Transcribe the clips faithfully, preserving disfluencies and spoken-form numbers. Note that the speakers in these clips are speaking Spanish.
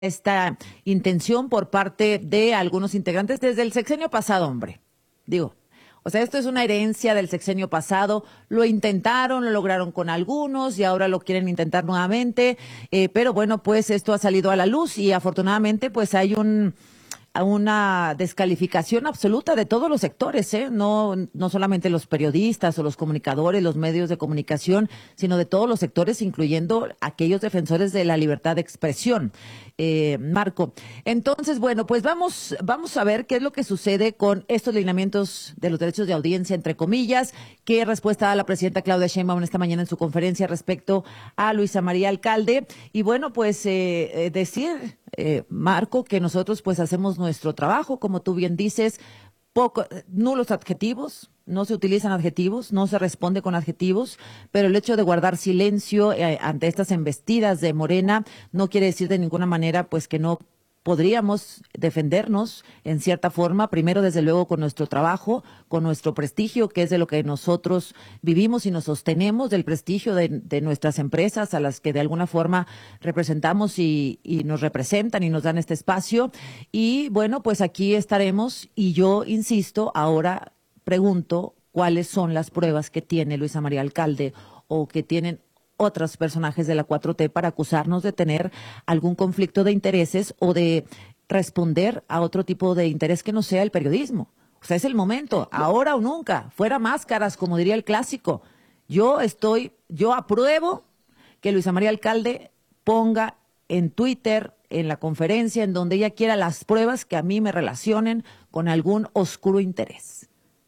esta intención por parte de algunos integrantes desde el sexenio pasado, hombre. Digo, o sea, esto es una herencia del sexenio pasado. Lo intentaron, lo lograron con algunos y ahora lo quieren intentar nuevamente. Eh, pero bueno, pues esto ha salido a la luz y afortunadamente pues hay un... a una descalificación absoluta de todos los sectores, ¿eh? No, no solamente los periodistas o los comunicadores, los medios de comunicación, sino de todos los sectores, incluyendo aquellos defensores de la libertad de expresión. Eh, Marco, entonces, bueno, pues vamos, vamos a ver qué es lo que sucede con estos lineamientos de los derechos de audiencia, entre comillas, qué respuesta da la presidenta Claudia Sheinbaum esta mañana en su conferencia respecto a Luisa María Alcalde. Y bueno, pues eh, eh, decir... Eh, Marco, que nosotros pues hacemos nuestro trabajo, como tú bien dices, poco, nulos adjetivos, no se utilizan adjetivos, no se responde con adjetivos, pero el hecho de guardar silencio eh, ante estas embestidas de Morena no quiere decir de ninguna manera pues que no podríamos defendernos en cierta forma, primero desde luego con nuestro trabajo, con nuestro prestigio, que es de lo que nosotros vivimos y nos sostenemos, del prestigio de, de nuestras empresas a las que de alguna forma representamos y, y nos representan y nos dan este espacio. Y bueno, pues aquí estaremos y yo insisto, ahora pregunto cuáles son las pruebas que tiene Luisa María Alcalde o que tienen otros personajes de la cuatro T para acusarnos de tener algún conflicto de intereses o de responder a otro tipo de interés que no sea el periodismo. O sea, es el momento, ahora o nunca, fuera máscaras, como diría el clásico. Yo estoy, yo apruebo que Luisa María Alcalde ponga en Twitter, en la conferencia, en donde ella quiera, las pruebas que a mí me relacionen con algún oscuro interés.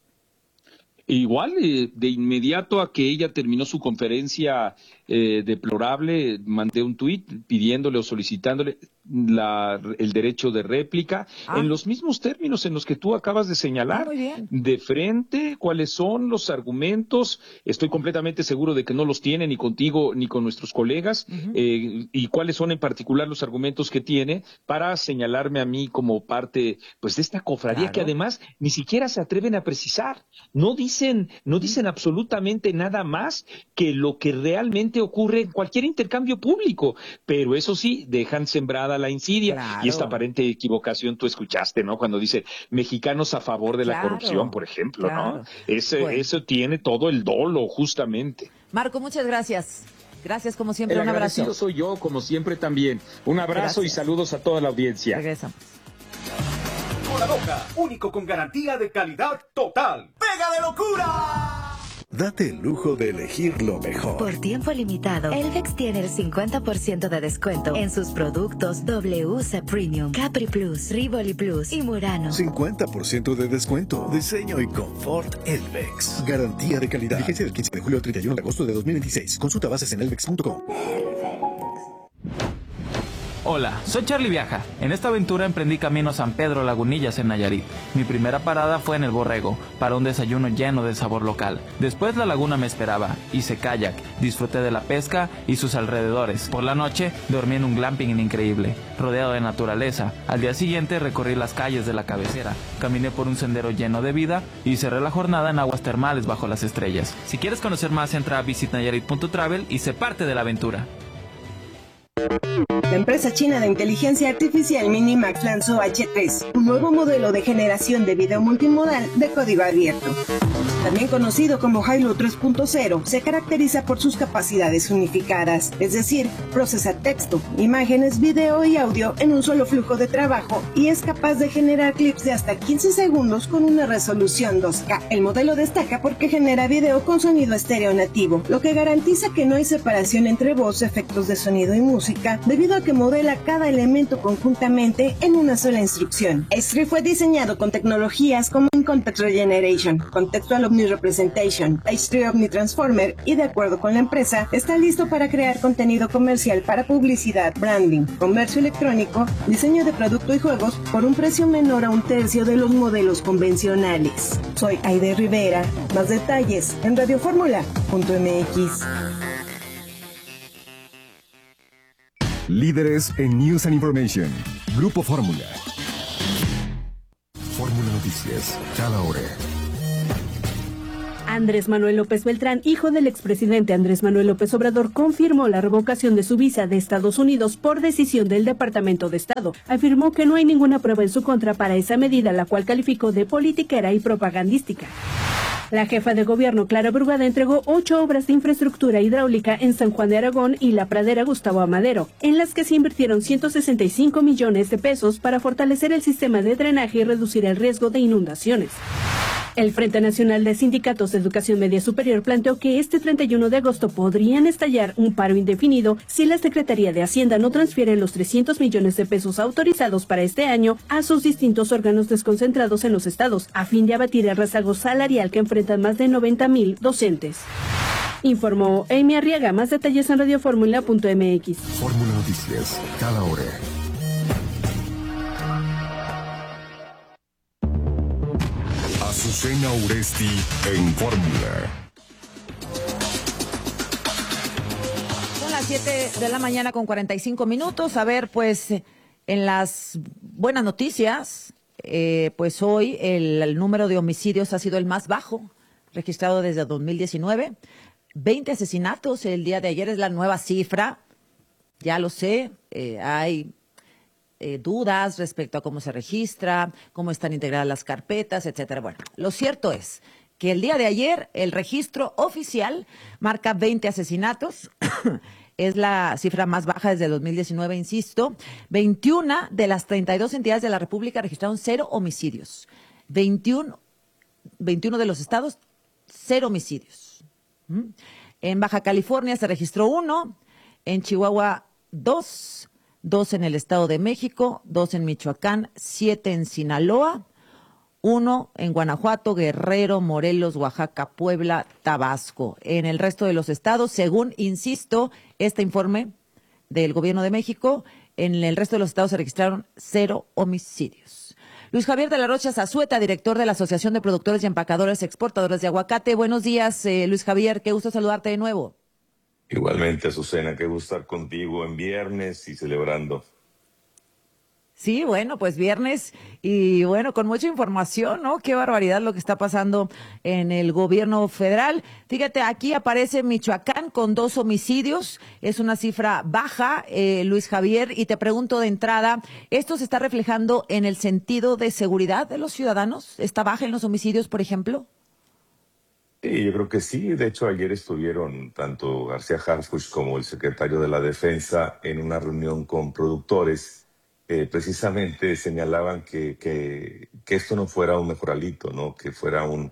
Igual, eh, de inmediato a que ella terminó su conferencia eh, deplorable, mandé un tuit pidiéndole o solicitándole la, el derecho de réplica ah. en los mismos términos en los que tú acabas de señalar. Ah, muy bien. De frente, cuáles son los argumentos. Estoy completamente seguro de que no los tiene ni contigo ni con nuestros colegas. Uh-huh. eh, y cuáles son en particular los argumentos que tiene para señalarme a mí como parte pues de esta cofradía, claro, que además ni siquiera se atreven a precisar. No dicen, no dicen absolutamente nada más que lo que realmente ocurre en cualquier intercambio público, pero eso sí, dejan sembrada la insidia. Claro. Y esta aparente equivocación tú escuchaste, ¿no? Cuando dice mexicanos a favor de claro, la corrupción, por ejemplo, claro, ¿no? Ese, bueno. Eso tiene todo el dolo, justamente. Marco, muchas gracias. Gracias, como siempre, el un abrazo. El agradecido soy yo, como siempre también. Un abrazo gracias. Y saludos a toda la audiencia. Regresamos. Hora Loca, único con garantía de calidad total. ¡Pega de locura! Date el lujo de elegir lo mejor. Por tiempo limitado, Elvex tiene el cincuenta por ciento de descuento en sus productos W C Premium, Capri Plus, Rivoli Plus y Murano. cincuenta por ciento de descuento. Diseño y confort Elvex. Garantía de calidad. Vigencia del quince de julio al treinta y uno de agosto de dos mil veintiséis. Consulta bases en elvex punto com. Hola, soy Charlie Viaja. En esta aventura emprendí camino a San Pedro Lagunillas en Nayarit. Mi primera parada fue en el Borrego, para un desayuno lleno de sabor local. Después la laguna me esperaba, hice kayak, disfruté de la pesca y sus alrededores. Por la noche dormí en un glamping increíble, rodeado de naturaleza. Al día siguiente recorrí las calles de la cabecera, caminé por un sendero lleno de vida y cerré la jornada en aguas termales bajo las estrellas. Si quieres conocer más, entra a visit nayarit punto travel y sé parte de la aventura. La empresa china de inteligencia artificial Minimax lanzó H tres, un nuevo modelo de generación de video multimodal de código abierto. También conocido como Hailu tres punto cero, se caracteriza por sus capacidades unificadas, es decir, procesa texto, imágenes, video y audio en un solo flujo de trabajo y es capaz de generar clips de hasta quince segundos con una resolución dos K. El modelo destaca porque genera video con sonido estéreo nativo, lo que garantiza que no hay separación entre voz, efectos de sonido y música, debido a que modela cada elemento conjuntamente en una sola instrucción. H tres fue diseñado con tecnologías como In-Context Regeneration, Contextual Omni-Representation, H tres Omni-Transformer y, de acuerdo con la empresa, está listo para crear contenido comercial para publicidad, branding, comercio electrónico, diseño de producto y juegos por un precio menor a un tercio de los modelos convencionales. Soy Aide Rivera. Más detalles en radio fórmula punto m x. Líderes en News and Information. Grupo Fórmula. Fórmula Noticias. Cada hora. Andrés Manuel López Beltrán, hijo del expresidente Andrés Manuel López Obrador, confirmó la revocación de su visa de Estados Unidos por decisión del Departamento de Estado. Afirmó que no hay ninguna prueba en su contra para esa medida, la cual calificó de politiquera y propagandística. La jefa de gobierno, Clara Brugada, entregó ocho obras de infraestructura hidráulica en San Juan de Aragón y La Pradera Gustavo Amadero, en las que se invirtieron ciento sesenta y cinco millones de pesos para fortalecer el sistema de drenaje y reducir el riesgo de inundaciones. El Frente Nacional de Sindicatos de Educación Media Superior planteó que este treinta y uno de agosto podrían estallar un paro indefinido si la Secretaría de Hacienda no transfiere los trescientos millones de pesos autorizados para este año a sus distintos órganos desconcentrados en los estados, a fin de abatir el rezago salarial que enfrentan más de noventa mil docentes. Informó Amy Arriaga. Más detalles en radioformula punto m x. Fórmula Noticias, cada hora. Azucena Uresti en Fórmula. Son las siete de la mañana con cuarenta y cinco minutos. A ver, pues, en las buenas noticias, eh, pues hoy el, el número de homicidios ha sido el más bajo registrado desde dos mil diecinueve. veinte asesinatos el día de ayer es la nueva cifra. Ya lo sé, eh, hay Eh, dudas respecto a cómo se registra, cómo están integradas las carpetas, etcétera. Bueno, lo cierto es que el día de ayer el registro oficial marca veinte asesinatos. Es la cifra más baja desde el dos mil diecinueve, insisto. veintiuna de las treinta y dos entidades de la República registraron cero homicidios. veintiuno, veintiuno de los estados, cero homicidios. ¿Mm? En Baja California se registró uno, en Chihuahua dos, dos en el Estado de México, dos en Michoacán, siete en Sinaloa, uno en Guanajuato, Guerrero, Morelos, Oaxaca, Puebla, Tabasco. En el resto de los estados, según, insisto, este informe del Gobierno de México, en el resto de los estados se registraron cero homicidios. Luis Javier de la Rocha Zazueta, director de la Asociación de Productores y Empacadores Exportadores de Aguacate. Buenos días, eh, Luis Javier, qué gusto saludarte de nuevo. Igualmente, Azucena, qué gusto estar contigo en viernes y celebrando. Sí, bueno, pues viernes y bueno, con mucha información, ¿no? Qué barbaridad lo que está pasando en el gobierno federal. Fíjate, aquí aparece Michoacán con dos homicidios, es una cifra baja, eh, Luis Javier, y te pregunto de entrada, ¿esto se está reflejando en el sentido de seguridad de los ciudadanos? ¿Está baja en los homicidios, por ejemplo? Sí, yo creo que sí. De hecho, ayer estuvieron tanto García Harfuch como el secretario de la Defensa en una reunión con productores. Eh, precisamente señalaban que, que, que esto no fuera un mejoralito, ¿no? Que fuera un,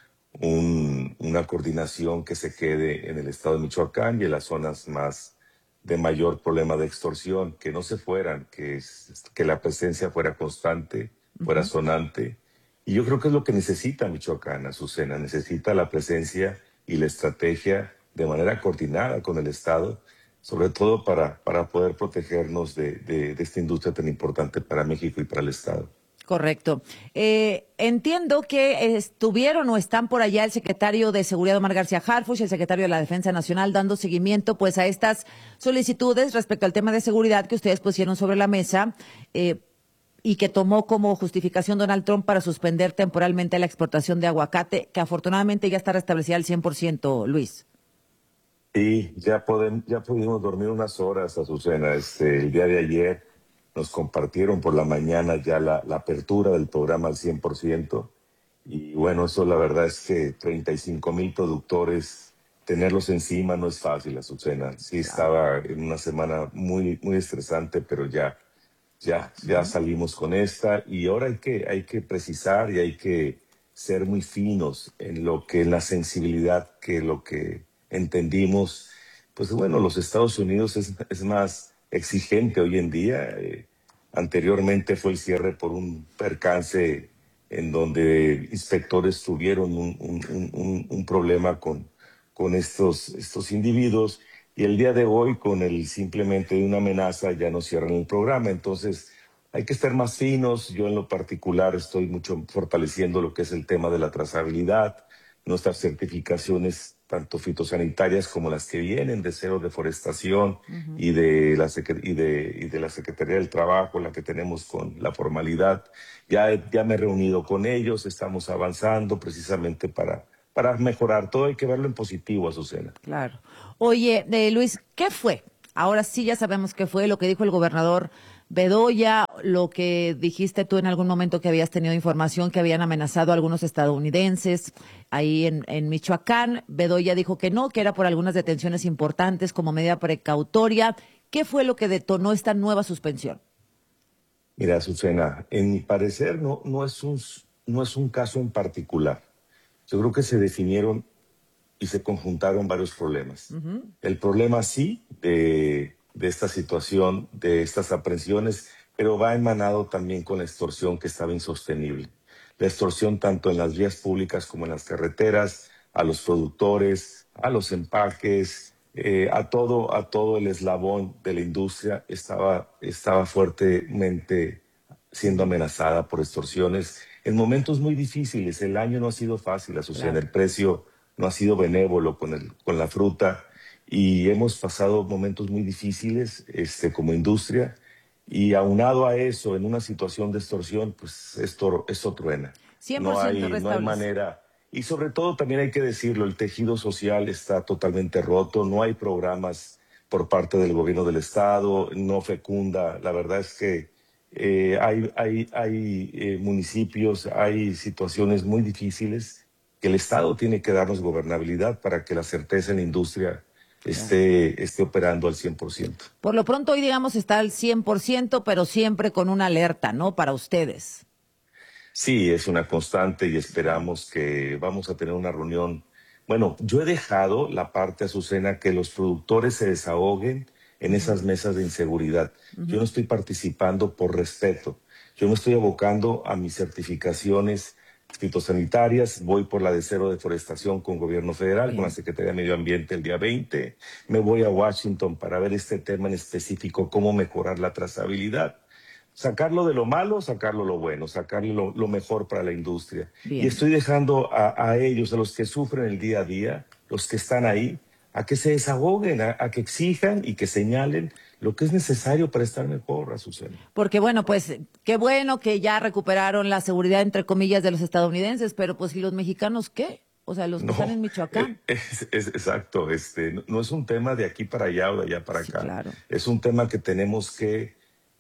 un, una coordinación que se quede en el estado de Michoacán y en las zonas más de mayor problema de extorsión, que no se fueran, que, que la presencia fuera constante, fuera uh-huh. sonante. Y yo creo que es lo que necesita Michoacán, Azucena, necesita la presencia y la estrategia de manera coordinada con el Estado, sobre todo para, para poder protegernos de, de, de esta industria tan importante para México y para el Estado. Correcto. Eh, entiendo que estuvieron o están por allá el secretario de Seguridad, Omar García Harfuch, y el secretario de la Defensa Nacional, dando seguimiento pues a estas solicitudes respecto al tema de seguridad que ustedes pusieron sobre la mesa, eh, y que tomó como justificación Donald Trump para suspender temporalmente la exportación de aguacate, que afortunadamente ya está restablecida al cien por ciento, Luis. Sí, ya, podemos, ya pudimos dormir unas horas, Azucena. Este, el día de ayer nos compartieron por la mañana ya la, la apertura del programa al cien por ciento. Y bueno, eso la verdad es que treinta y cinco mil productores, tenerlos encima no es fácil, Azucena. Sí, estaba en una semana muy, muy estresante, pero ya... Ya, ya salimos con esta y ahora hay que, hay que precisar y hay que ser muy finos en lo que, en la sensibilidad que lo que entendimos. Pues bueno, los Estados Unidos es, es más exigente hoy en día. Eh, anteriormente fue el cierre por un percance en donde inspectores tuvieron un, un, un, un problema con, con estos, estos individuos. Y el día de hoy, con el simplemente de una amenaza, ya no cierran el programa. Entonces, hay que estar más finos. Yo en lo particular estoy mucho fortaleciendo lo que es el tema de la trazabilidad, nuestras certificaciones, tanto fitosanitarias como las que vienen de Cero Deforestación uh-huh. y, de la, y, de, y de la Secretaría del Trabajo, la que tenemos con la formalidad. Ya, ya me he reunido con ellos, estamos avanzando precisamente para... para mejorar. Todo hay que verlo en positivo, Azucena. Claro. Oye, eh, Luis, ¿qué fue? Ahora sí ya sabemos qué fue lo que dijo el gobernador Bedoya, lo que dijiste tú en algún momento que habías tenido información que habían amenazado a algunos estadounidenses ahí en, en Michoacán. Bedoya dijo que no, que era por algunas detenciones importantes como medida precautoria. ¿Qué fue lo que detonó esta nueva suspensión? Mira, Azucena, en mi parecer no, no, es un, no es un caso en particular. Yo creo que se definieron y se conjuntaron varios problemas. Uh-huh. El problema sí de, de esta situación, de estas aprehensiones, pero va emanado también con la extorsión que estaba insostenible. La extorsión tanto en las vías públicas como en las carreteras, a los productores, a los empaques, eh, a todo, a todo el eslabón de la industria estaba, estaba fuertemente siendo amenazada por extorsiones en momentos muy difíciles. El año no ha sido fácil, Azucena, claro. El precio no ha sido benévolo con, el, con la fruta y hemos pasado momentos muy difíciles este, como industria y aunado a eso, en una situación de extorsión, pues esto, esto truena. cien por ciento no hay, no hay manera. Y sobre todo también hay que decirlo, el tejido social está totalmente roto, no hay programas por parte del gobierno del estado, no fecunda. La verdad es que eh, hay, hay, hay eh, municipios, hay situaciones muy difíciles que el Estado tiene que darnos gobernabilidad para que la certeza en la industria esté, esté operando al cien por ciento. Por lo pronto hoy, digamos, está al cien por ciento, pero siempre con una alerta, ¿no? Para ustedes. Sí, es una constante y esperamos que vamos a tener una reunión. Bueno, yo he dejado la parte, Azucena, que los productores se desahoguen en esas mesas de inseguridad. Uh-huh. Yo no estoy participando por respeto. Yo me estoy abocando a mis certificaciones fitosanitarias, voy por la de cero deforestación con gobierno federal, Bien. Con la Secretaría de Medio Ambiente el día veinte, me voy a Washington para ver este tema en específico, cómo mejorar la trazabilidad, sacarlo de lo malo, sacarlo lo bueno, sacarle lo, lo mejor para la industria. Bien. Y estoy dejando a, a ellos, a los que sufren el día a día, los que están ahí, a que se desahoguen, a, a que exijan y que señalen lo que es necesario para estar mejor, Azucena. Porque bueno, pues qué bueno que ya recuperaron la seguridad, entre comillas, de los estadounidenses, pero pues ¿y los mexicanos qué? O sea, los que no, están en Michoacán. Es, es, exacto, este, no, no es un tema de aquí para allá o de allá para sí, acá. Claro. Es un tema que tenemos que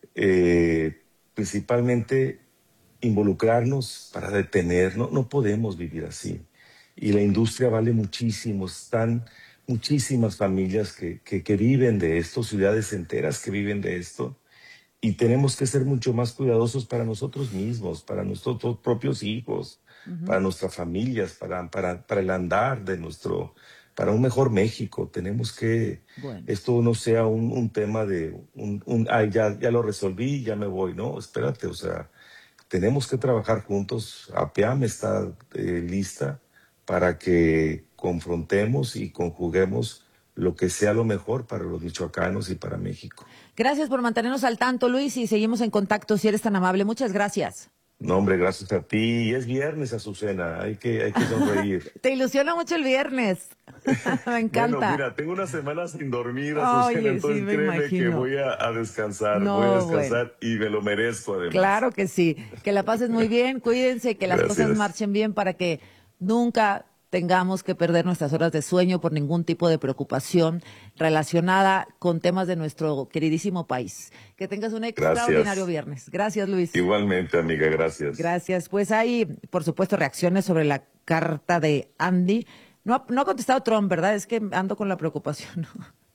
eh, principalmente involucrarnos para detener. No, no podemos vivir así. Y la industria vale muchísimo, están muchísimas familias que, que, que viven de esto, ciudades enteras que viven de esto, y tenemos que ser mucho más cuidadosos para nosotros mismos, para nuestros propios hijos, uh-huh. para nuestras familias, para, para, para el andar de nuestro, para un mejor México. Tenemos que, bueno. esto no sea un, un tema de, un, un ay, ya, ya lo resolví, ya me voy. No, espérate, o sea, tenemos que trabajar juntos. APEAM está eh, lista para que confrontemos y conjuguemos lo que sea lo mejor para los michoacanos y para México. Gracias por mantenernos al tanto, Luis, y seguimos en contacto si eres tan amable. Muchas gracias. No, hombre, gracias a ti. Es viernes, Azucena, hay que, hay que sonreír. Te ilusiona mucho el viernes. Me encanta. Bueno, mira, tengo una semana sin dormir, Azucena, Oye, entonces sí, créeme imagino. que voy a, a descansar, no, voy a descansar bueno. y me lo merezco además. Claro que sí. Que la pases muy bien, cuídense, que las gracias. cosas marchen bien para que nunca tengamos que perder nuestras horas de sueño por ningún tipo de preocupación relacionada con temas de nuestro queridísimo país. Que tengas un extraordinario gracias. viernes. Gracias, Luis. Igualmente, amiga, gracias. Gracias. Pues hay, por supuesto, reacciones sobre la carta de Andy. No ha, no ha contestado Trump, ¿verdad? Es que ando con la preocupación.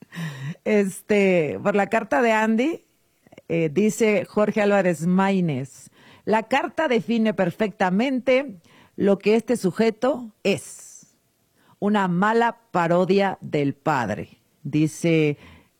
Este, por la carta de Andy, eh, dice Jorge Álvarez Maínez, la carta define perfectamente lo que este sujeto es, una mala parodia del padre, dice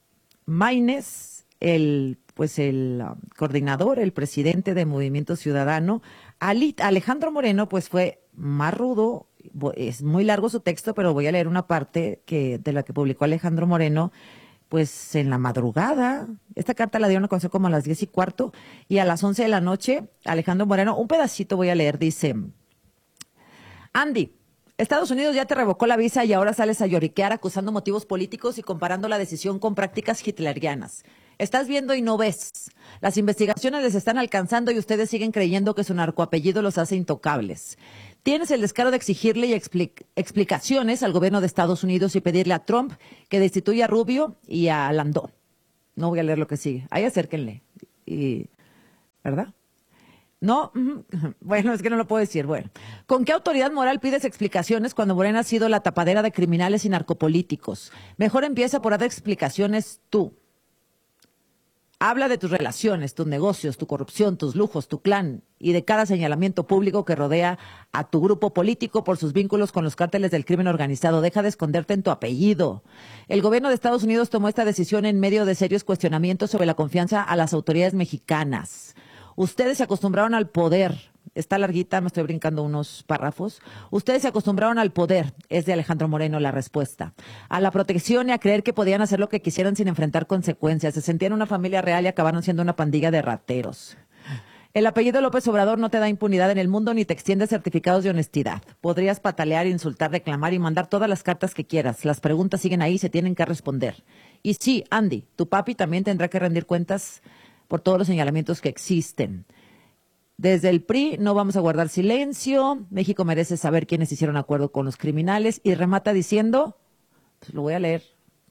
Maínez, el pues el um, coordinador, el presidente de Movimiento Ciudadano. Ali, Alejandro Moreno pues fue más rudo, es muy largo su texto, pero voy a leer una parte que de la que publicó Alejandro Moreno, pues en la madrugada. Esta carta la dieron a conocer como a las diez y cuarto, y a las once de la noche, Alejandro Moreno, un pedacito voy a leer, dice: Andy, Estados Unidos ya te revocó la visa y ahora sales a lloriquear acusando motivos políticos y comparando la decisión con prácticas hitlerianas. Estás viendo y no ves. Las investigaciones les están alcanzando y ustedes siguen creyendo que su narcoapellido los hace intocables. Tienes el descaro de exigirle y explic- explicaciones al gobierno de Estados Unidos y pedirle a Trump que destituya a Rubio y a Landó. No voy a leer lo que sigue. Ahí acérquenle. Y, ¿verdad? No, bueno, es que no lo puedo decir. Bueno, ¿con qué autoridad moral pides explicaciones cuando Morena ha sido la tapadera de criminales y narcopolíticos? Mejor empieza por dar explicaciones tú. Habla de tus relaciones, tus negocios, tu corrupción, tus lujos, tu clan y de cada señalamiento público que rodea a tu grupo político por sus vínculos con los cárteles del crimen organizado. Deja de esconderte en tu apellido. El gobierno de Estados Unidos tomó esta decisión en medio de serios cuestionamientos sobre la confianza a las autoridades mexicanas. Ustedes se acostumbraron al poder. Está larguita, me estoy brincando unos párrafos. Ustedes se acostumbraron al poder, es de Alejandro Moreno la respuesta. A la protección y a creer que podían hacer lo que quisieran sin enfrentar consecuencias. Se sentían una familia real y acabaron siendo una pandilla de rateros. El apellido López Obrador no te da impunidad en el mundo ni te extiende certificados de honestidad. Podrías patalear, insultar, reclamar y mandar todas las cartas que quieras. Las preguntas siguen ahí y se tienen que responder. Y sí, Andy, tu papi también tendrá que rendir cuentas por todos los señalamientos que existen. Desde el P R I no vamos a guardar silencio. México merece saber quiénes hicieron acuerdo con los criminales. Y remata diciendo, pues lo voy a leer,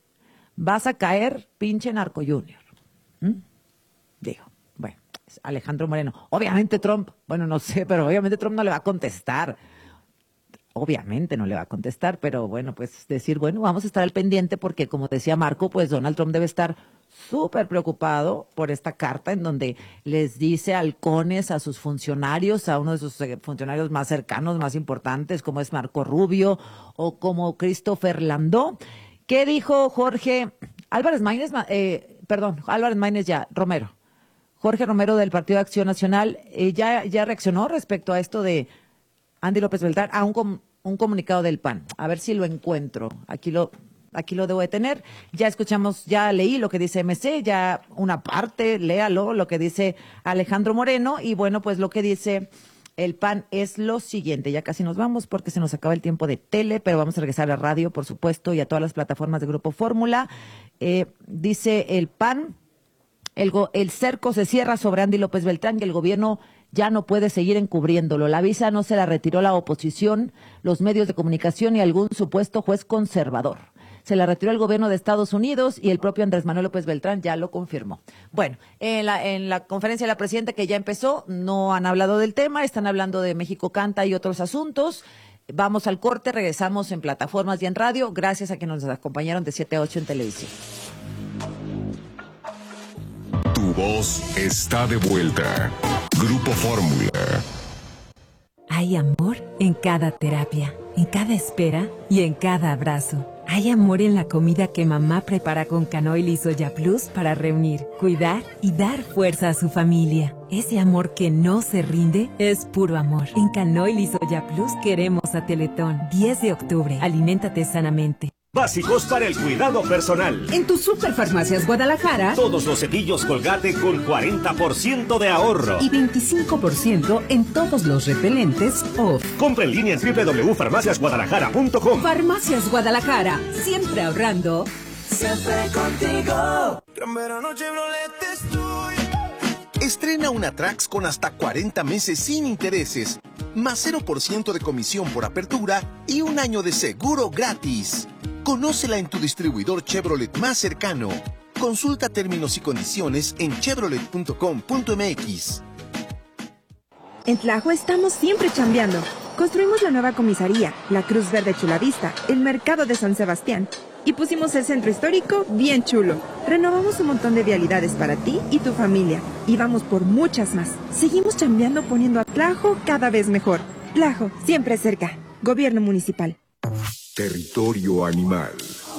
vas a caer, pinche narco junior. ¿Mm? Digo, bueno, es Alejandro Moreno. Obviamente Trump, bueno, no sé, pero obviamente Trump no le va a contestar. Obviamente no le va a contestar, pero bueno, pues decir, bueno, vamos a estar al pendiente porque, como decía Marco, pues Donald Trump debe estar súper preocupado por esta carta en donde les dice halcones a sus funcionarios, a uno de sus funcionarios más cercanos, más importantes, como es Marco Rubio o como Christopher Landó. ¿Qué dijo Jorge Álvarez Maínez? Eh, perdón, Álvarez Maínez ya, Romero. Jorge Romero del Partido de Acción Nacional eh, ya, ya reaccionó respecto a esto de Andy López Beltrán, a un, com, un comunicado del P A N. A ver si lo encuentro. Aquí lo, aquí lo debo de tener. Ya escuchamos, ya leí lo que dice M C, ya una parte, léalo, lo que dice Alejandro Moreno. Y bueno, pues lo que dice el P A N es lo siguiente. Ya casi nos vamos porque se nos acaba el tiempo de tele, pero vamos a regresar a radio, por supuesto, y a todas las plataformas de Grupo Fórmula. Eh, dice el P A N, el, go, el cerco se cierra sobre Andy López Beltrán y el gobierno ya no puede seguir encubriéndolo. La visa no se la retiró la oposición, los medios de comunicación y algún supuesto juez conservador. Se la retiró el gobierno de Estados Unidos y el propio Andrés Manuel López Beltrán ya lo confirmó. Bueno, en la, en la conferencia de la presidenta que ya empezó, no han hablado del tema, están hablando de México Canta y otros asuntos. Vamos al corte, regresamos en plataformas y en radio. Gracias a que nos acompañaron de siete a ocho en televisión. Tu voz está de vuelta. Grupo Fórmula. Hay amor en cada terapia, en cada espera y en cada abrazo. Hay amor en la comida que mamá prepara con Canoil y Soya Plus para reunir, cuidar y dar fuerza a su familia. Ese amor que no se rinde es puro amor. En Canoil y Soya Plus queremos a Teletón. diez de octubre. Aliméntate sanamente. Básicos para el cuidado personal. En tus Superfarmacias Guadalajara, todos los cepillos Colgate con cuarenta por ciento de ahorro. Y veinticinco por ciento en todos los repelentes off. Compra en línea en doble u doble u doble u punto farmacias guadalajara punto com. Farmacias Guadalajara, siempre ahorrando. Siempre contigo. Gran verano Chevrolet estoy. Estrena una Trax con hasta cuarenta meses sin intereses, más cero por ciento de comisión por apertura y un año de seguro gratis. Conócela en tu distribuidor Chevrolet más cercano. Consulta términos y condiciones en chevrolet punto com punto m x. En Tlajo estamos siempre chambeando. Construimos la nueva comisaría, la Cruz Verde Chulavista, el mercado de San Sebastián. Y pusimos el centro histórico bien chulo. Renovamos un montón de vialidades para ti y tu familia. Y vamos por muchas más. Seguimos chambeando poniendo a Tlajo cada vez mejor. Tlajo, siempre cerca. Gobierno municipal. Territorio animal.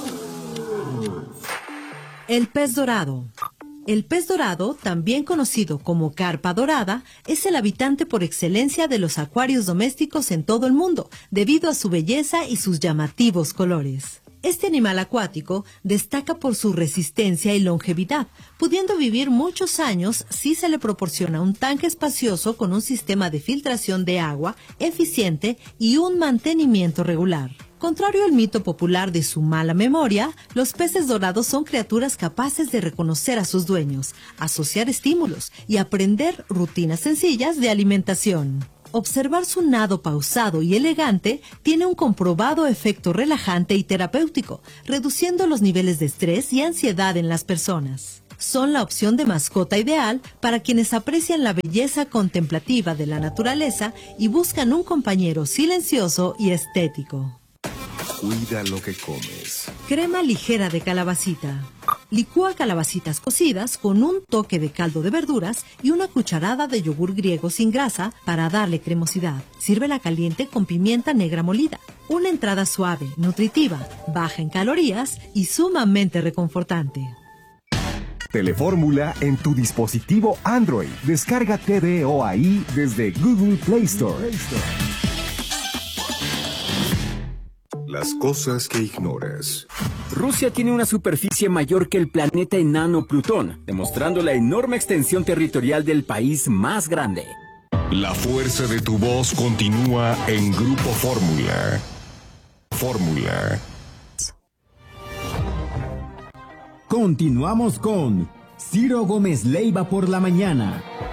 El pez dorado. El pez dorado, también conocido como carpa dorada, es el habitante por excelencia de los acuarios domésticos en todo el mundo, debido a su belleza y sus llamativos colores. Este animal acuático destaca por su resistencia y longevidad, pudiendo vivir muchos años si se le proporciona un tanque espacioso con un sistema de filtración de agua eficiente y un mantenimiento regular. Contrario al mito popular de su mala memoria, los peces dorados son criaturas capaces de reconocer a sus dueños, asociar estímulos y aprender rutinas sencillas de alimentación. Observar su nado pausado y elegante tiene un comprobado efecto relajante y terapéutico, reduciendo los niveles de estrés y ansiedad en las personas. Son la opción de mascota ideal para quienes aprecian la belleza contemplativa de la naturaleza y buscan un compañero silencioso y estético. Cuida lo que comes. Crema ligera de calabacita. Licúa calabacitas cocidas con un toque de caldo de verduras y una cucharada de yogur griego sin grasa para darle cremosidad. Sírvela caliente con pimienta negra molida. Una entrada suave, nutritiva, baja en calorías y sumamente reconfortante. Telefórmula en tu dispositivo Android. Descarga T V O A I desde Google Play Store. Las cosas que ignoras. Rusia tiene una superficie mayor que el planeta enano Plutón, demostrando la enorme extensión territorial del país más grande. La fuerza de tu voz continúa en Grupo Fórmula. Fórmula. Continuamos con Ciro Gómez Leiva por la mañana.